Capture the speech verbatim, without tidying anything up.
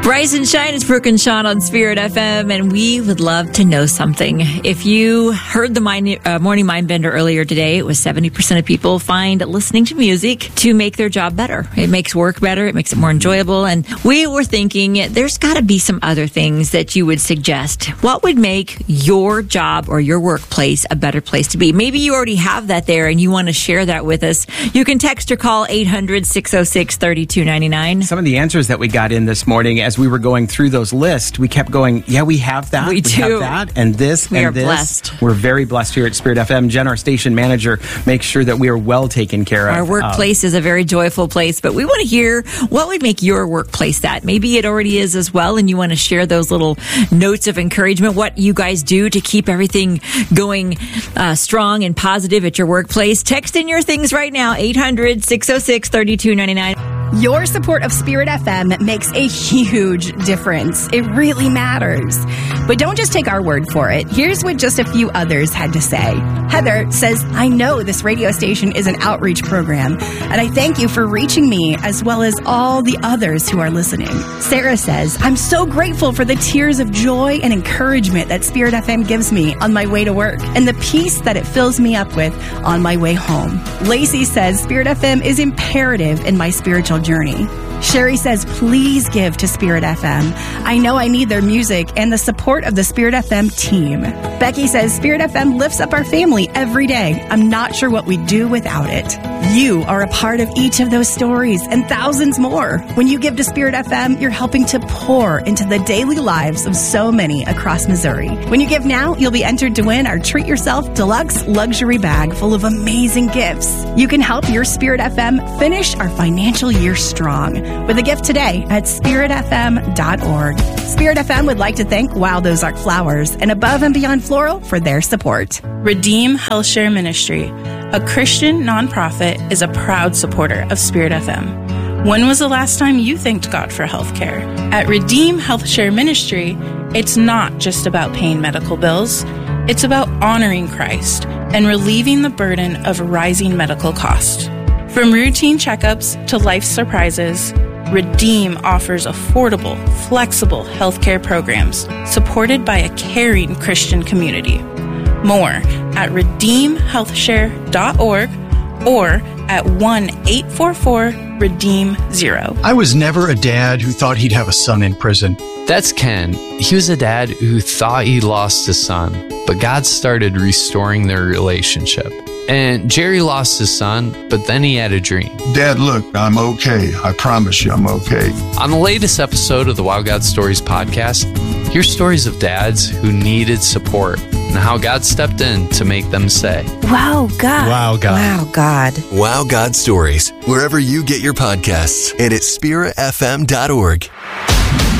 Rise and shine, it's Brooke and Sean on Spirit F M, and we would love to know something. If you heard the mind, uh, Morning Mind Bender earlier today, it was seventy percent of people find listening to music to make their job better. It makes work better, it makes it more enjoyable, and we were thinking there's got to be some other things that you would suggest. What would make your job or your workplace a better place to be? Maybe you already have that there and you want to share that with us. You can text or call eight hundred, six oh six, three two nine nine. Some of the answers that we got in this morning as we were going through those lists, we kept going, yeah, we have that. We, we do. have that and this we and are this. Blessed. We're very blessed here at Spirit F M. Jen, our station manager, makes sure that we are well taken care of. Our workplace um, is a very joyful place, but we want to hear what would make your workplace that. Maybe it already is as well, and you want to share those little notes of encouragement, what you guys do to keep everything going uh, strong and positive at your workplace. Text in your things right now, eight hundred, six oh six, three two nine nine. Your support of Spirit F M makes a huge difference. It really matters. But don't just take our word for it. Here's what just a few others had to say. Heather says, I know this radio station is an outreach program, and I thank you for reaching me as well as all the others who are listening. Sarah says, I'm so grateful for the tears of joy and encouragement that Spirit F M gives me on my way to work and the peace that it fills me up with on my way home. Lacey says, Spirit F M is imperative in my spiritual journey. Sherry says, please give to Spirit F M. I know I need their music and the support of the Spirit F M team. Becky says, Spirit F M lifts up our family every day. I'm not sure what we'd do without it. You are a part of each of those stories and thousands more. When you give to Spirit F M, you're helping to pour into the daily lives of so many across Missouri. When you give now, you'll be entered to win our Treat Yourself Deluxe Luxury Bag full of amazing gifts. You can help your Spirit F M finish our financial year strong with a gift today at spirit f m dot org. Spirit F M would like to thank Wild Ozark Flowers and Above and Beyond Floral for their support. Redeem HealthShare Ministry, a Christian nonprofit, is a proud supporter of Spirit F M. When was the last time you thanked God for healthcare? At Redeem HealthShare Ministry, it's not just about paying medical bills. It's about honoring Christ and relieving the burden of rising medical costs. From routine checkups to life surprises, Redeem offers affordable, flexible healthcare programs supported by a caring Christian community. More at redeem health share dot org or at one eight four four redeem zero. I was never a dad who thought he'd have a son in prison. That's Ken. He was a dad who thought he lost his son, but God started restoring their relationship. And Jerry lost his son, but then he had a dream. Dad, look, I'm okay. I promise you I'm okay. On the latest episode of the Wow God Stories podcast, hear stories of dads who needed support and how God stepped in to make them say, Wow, God. Wow, God. Wow, God. Wow God Stories, wherever you get your podcasts and at spirit f m dot org.